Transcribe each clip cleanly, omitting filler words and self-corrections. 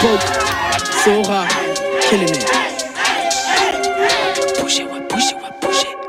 Poke, Sora, killing it. Push it, push it, push it.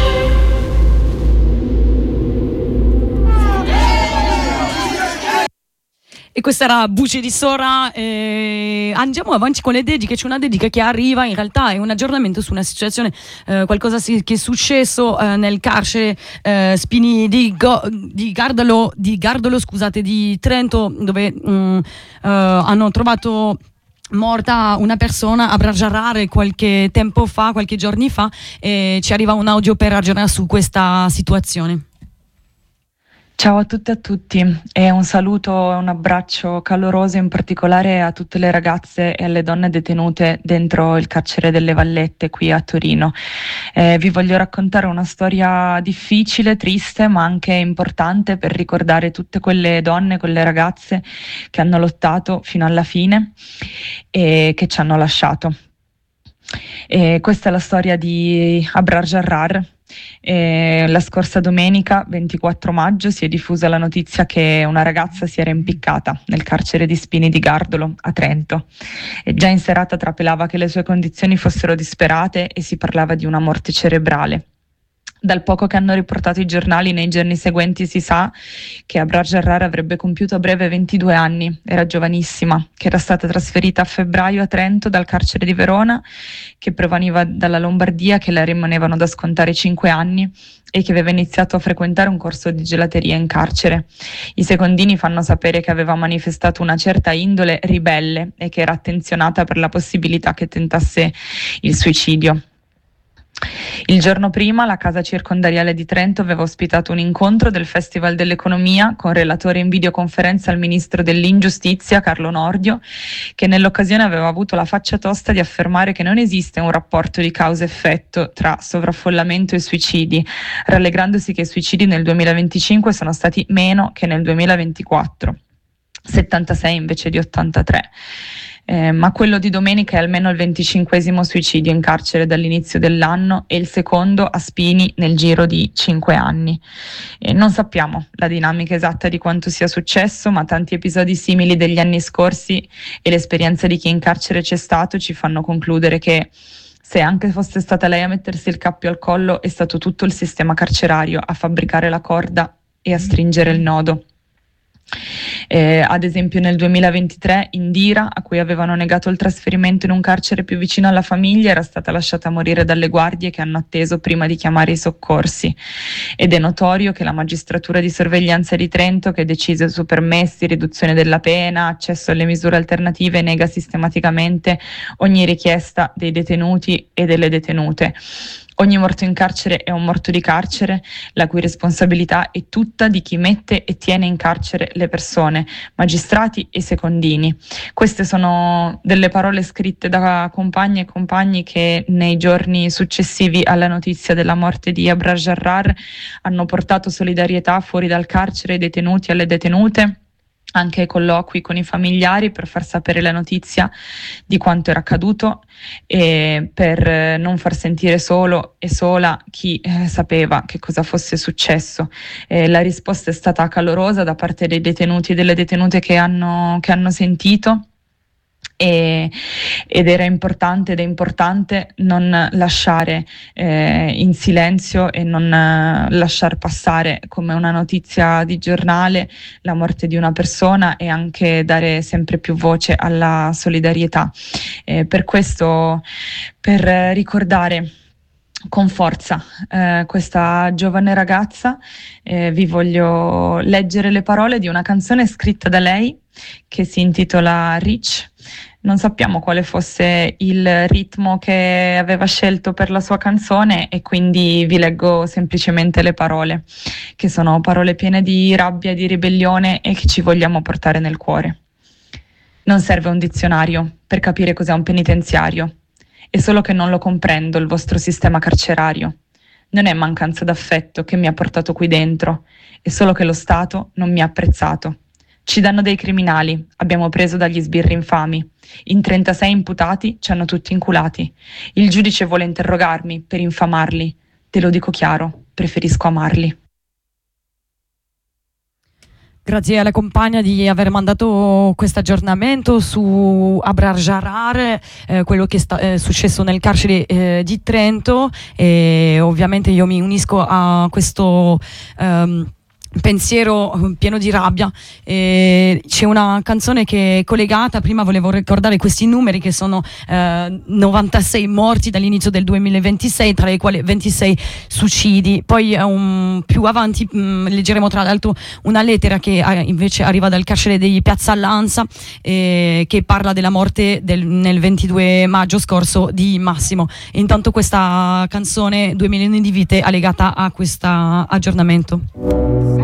E questa era Buce di Sora. Andiamo avanti con le dediche. C'è una dedica che arriva, in realtà è un aggiornamento su una situazione, qualcosa che è successo nel carcere Spini di Gardolo, scusate, di Trento, dove hanno trovato morta una persona a Bragiarrare qualche tempo fa, qualche giorni fa, e ci arriva un audio per aggiornare su questa situazione. Ciao a tutte e a tutti e un saluto e un abbraccio caloroso in particolare a tutte le ragazze e alle donne detenute dentro il carcere delle Vallette qui a Torino. Vi voglio raccontare una storia difficile, triste, ma anche importante per ricordare tutte quelle donne, quelle ragazze che hanno lottato fino alla fine e che ci hanno lasciato. Questa è la storia di Abrar Jarrar. La scorsa domenica 24 maggio si è diffusa la notizia che una ragazza si era impiccata nel carcere di Spini di Gardolo a Trento, e già in serata trapelava che le sue condizioni fossero disperate e si parlava di una morte cerebrale. Dal poco che hanno riportato i giornali nei giorni seguenti si sa che Abrar Jarrar avrebbe compiuto a breve 22 anni, era giovanissima, che era stata trasferita a febbraio a Trento dal carcere di Verona, che proveniva dalla Lombardia, che le rimanevano da scontare 5 anni e che aveva iniziato a frequentare un corso di gelateria in carcere. I secondini fanno sapere che aveva manifestato una certa indole ribelle e che era attenzionata per la possibilità che tentasse il suicidio. Il giorno prima la casa circondariale di Trento aveva ospitato un incontro del Festival dell'Economia con relatore in videoconferenza al ministro dell'Ingiustizia Carlo Nordio, che nell'occasione aveva avuto la faccia tosta di affermare che non esiste un rapporto di causa-effetto tra sovraffollamento e suicidi, rallegrandosi che i suicidi nel 2025 sono stati meno che nel 2024, 76 invece di 83. Ma quello di domenica è almeno il 25esimo suicidio in carcere dall'inizio dell'anno e il secondo a Spini nel giro di 5 anni. Non sappiamo la dinamica esatta di quanto sia successo, ma tanti episodi simili degli anni scorsi e l'esperienza di chi in carcere c'è stato ci fanno concludere che, se anche fosse stata lei a mettersi il cappio al collo, è stato tutto il sistema carcerario a fabbricare la corda e a stringere il nodo. Ad esempio nel 2023 Indira, a cui avevano negato il trasferimento in un carcere più vicino alla famiglia, era stata lasciata morire dalle guardie che hanno atteso prima di chiamare i soccorsi, ed è notorio che la magistratura di sorveglianza di Trento, che decise su permessi, riduzione della pena, accesso alle misure alternative, nega sistematicamente ogni richiesta dei detenuti e delle detenute. Ogni morto in carcere è un morto di carcere, la cui responsabilità è tutta di chi mette e tiene in carcere le persone, magistrati e secondini. Queste sono delle parole scritte da compagne e compagni che nei giorni successivi alla notizia della morte di Abrar Jarrar hanno portato solidarietà fuori dal carcere ai detenuti e alle detenute, anche ai colloqui con i familiari per far sapere la notizia di quanto era accaduto e per non far sentire solo e sola chi sapeva che cosa fosse successo. La risposta è stata calorosa da parte dei detenuti e delle detenute che hanno sentito. Ed era importante ed è importante non lasciare in silenzio e non lasciar passare come una notizia di giornale la morte di una persona, e anche dare sempre più voce alla solidarietà. Per questo, per ricordare con forza questa giovane ragazza, vi voglio leggere le parole di una canzone scritta da lei che si intitola Rich. Non sappiamo quale fosse il ritmo che aveva scelto per la sua canzone, e quindi vi leggo semplicemente le parole, che sono parole piene di rabbia e di ribellione e che ci vogliamo portare nel cuore. Non serve un dizionario per capire cos'è un penitenziario. È solo che non lo comprendo il vostro sistema carcerario. Non è mancanza d'affetto che mi ha portato qui dentro, è solo che lo Stato non mi ha apprezzato. Ci danno dei criminali, abbiamo preso dagli sbirri infami. In 36 imputati ci hanno tutti inculati. Il giudice vuole interrogarmi per infamarli. Te lo dico chiaro, preferisco amarli. Grazie alla compagna di aver mandato questo aggiornamento su Abrar Jarar, quello che è successo nel carcere di Trento, e ovviamente io mi unisco a questo pensiero pieno di rabbia. C'è una canzone che è collegata. Prima volevo ricordare questi numeri, che sono 96 morti dall'inizio del 2026, tra i quali 26 suicidi. Poi più avanti leggeremo tra l'altro una lettera che invece arriva dal carcere di Piazza Lanza, che parla della morte nel 22 maggio scorso di Massimo. E intanto questa canzone 2 milioni di vite è legata a questo aggiornamento.